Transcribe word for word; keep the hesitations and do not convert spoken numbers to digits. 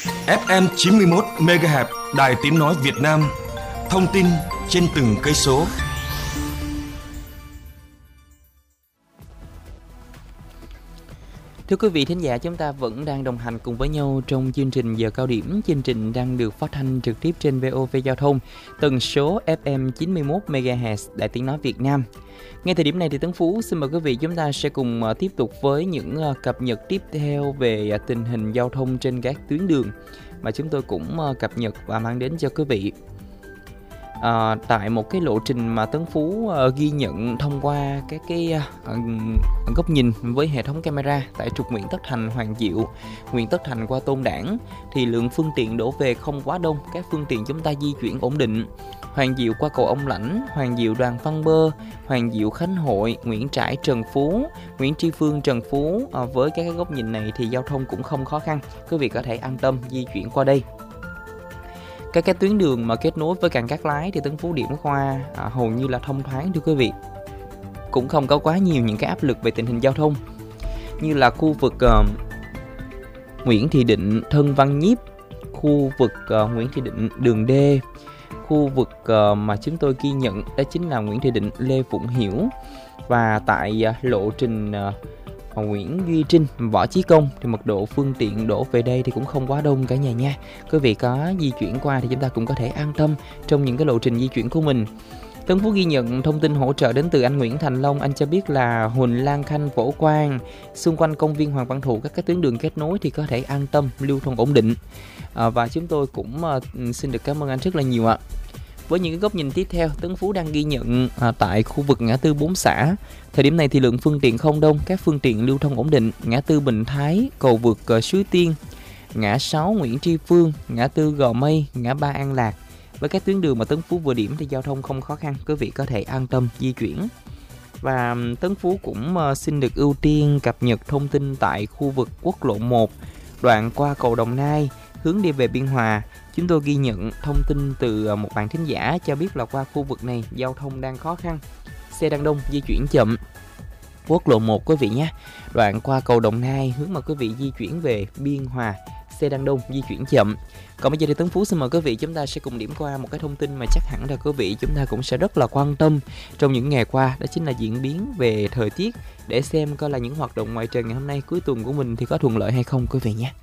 ép em chín mươi mốt mê ga héc Đài Tiếng nói Việt Nam. Thông tin trên từng cây số. Thưa quý vị thính giả, chúng ta vẫn đang đồng hành cùng với nhau trong chương trình Giờ Cao Điểm. Chương trình đang được phát thanh trực tiếp trên vê o vê Giao thông, tần số ép em chín mươi mốt mê ga héc Đài Tiếng nói Việt Nam. Ngay thời điểm này thì Tấn Phú xin mời quý vị chúng ta sẽ cùng tiếp tục với những cập nhật tiếp theo về tình hình giao thông trên các tuyến đường mà chúng tôi cũng cập nhật và mang đến cho quý vị. À, tại một cái lộ trình mà Tấn Phú uh, ghi nhận thông qua các cái uh, góc nhìn với hệ thống camera tại trục Nguyễn Tất Thành Hoàng Diệu, Nguyễn Tất Thành qua Tôn Đản, thì lượng phương tiện đổ về không quá đông, các phương tiện chúng ta di chuyển ổn định. Hoàng Diệu qua cầu Ông Lãnh, Hoàng Diệu Đoàn Văn Bơ, Hoàng Diệu Khánh Hội, Nguyễn Trãi Trần Phú, Nguyễn Tri Phương Trần Phú, uh, với các cái góc nhìn này thì giao thông cũng không khó khăn, quý vị có thể an tâm di chuyển qua đây. Các cái tuyến đường mà kết nối với cảng Cát Lái thì Tấn Phú điểm qua à, hầu như là thông thoáng thưa quý vị. Cũng không có quá nhiều những cái áp lực về tình hình giao thông, như là khu vực uh, Nguyễn Thị Định Thân Văn Nhiếp, khu vực uh, Nguyễn Thị Định Đường D, khu vực uh, mà chúng tôi ghi nhận đó chính là Nguyễn Thị Định Lê Phụng Hiểu. Và tại uh, lộ trình uh, Nguyễn Duy Trinh, Võ Chí Công thì mật độ phương tiện đổ về đây thì cũng không quá đông cả nhà nha. Quý vị có di chuyển qua thì chúng ta cũng có thể an tâm trong những cái lộ trình di chuyển của mình. Tấn Phú ghi nhận thông tin hỗ trợ đến từ anh Nguyễn Thành Long. Anh cho biết là Huỳnh Lan Khanh, Phổ Quang, xung quanh công viên Hoàng Văn Thụ, các cái tuyến đường kết nối thì có thể an tâm lưu thông ổn định. À, và chúng tôi cũng uh, xin được cảm ơn anh rất là nhiều ạ. Với những cái góc nhìn tiếp theo, Tấn Phú đang ghi nhận à, tại khu vực ngã tư Bốn Xã. Thời điểm này thì lượng phương tiện không đông, các phương tiện lưu thông ổn định. Ngã tư Bình Thái, cầu vượt uh, Suối Tiên, ngã sáu Nguyễn Tri Phương, ngã tư Gò Mây, ngã ba An Lạc. Với các tuyến đường mà Tấn Phú vừa điểm thì giao thông không khó khăn, quý vị có thể an tâm di chuyển. Và Tấn Phú cũng uh, xin được ưu tiên cập nhật thông tin tại khu vực quốc lộ một, đoạn qua cầu Đồng Nai, hướng đi về Biên Hòa. Chúng tôi ghi nhận thông tin từ một bạn thính giả cho biết là qua khu vực này giao thông đang khó khăn, xe đang đông, di chuyển chậm. Quốc lộ một quý vị nhé, đoạn qua cầu Đồng Nai hướng mà quý vị di chuyển về Biên Hòa, xe đang đông, di chuyển chậm. Còn bây giờ thì Tấn Phú xin mời quý vị chúng ta sẽ cùng điểm qua một cái thông tin mà chắc hẳn là quý vị chúng ta cũng sẽ rất là quan tâm trong những ngày qua, đó chính là diễn biến về thời tiết, để xem coi là những hoạt động ngoài trời ngày hôm nay cuối tuần của mình thì có thuận lợi hay không quý vị nhé.